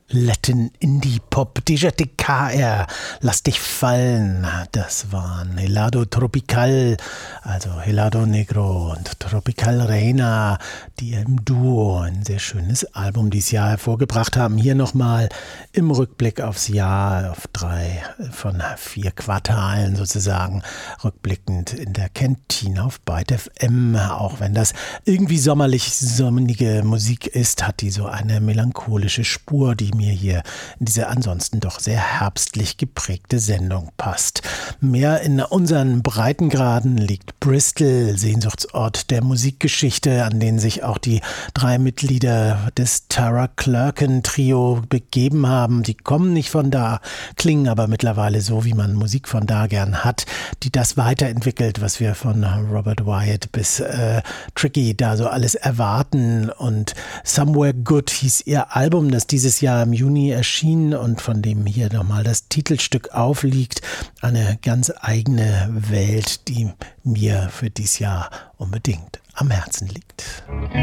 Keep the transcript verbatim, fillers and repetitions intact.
Latin Indie Pop, Deja T K R, Lass dich fallen, das waren Helado Tropical, also Helado Negro und Tropical Reina, die im Duo ein sehr schönes Album dieses Jahr hervorgebracht haben. Hier nochmal im Rückblick aufs Jahr, auf drei von vier Quartalen sozusagen, rückblickend in der Kantine auf Byte F M. Auch wenn das irgendwie sommerlich sonnige Musik ist, hat die so eine melancholische Spur, die mir hier in diese ansonsten doch sehr herbstlich geprägte Sendung passt. Mehr in unseren Breitengraden liegt Bristol, Sehnsuchtsort der Musikgeschichte, an den sich auch die drei Mitglieder des Tara Clerkin Trio begeben haben. Die kommen nicht von da, klingen aber mittlerweile so, wie man Musik von da gern hat, die das weiterentwickelt, was wir von Robert Wyatt bis äh, Tricky da so alles erwarten. Und Somewhere Good hieß ihr Album, das dieses Jahr im Juni erschien und von dem hier nochmal das Titelstück aufliegt. Eine ganz eigene Welt, die mir für dieses Jahr unbedingt am Herzen liegt.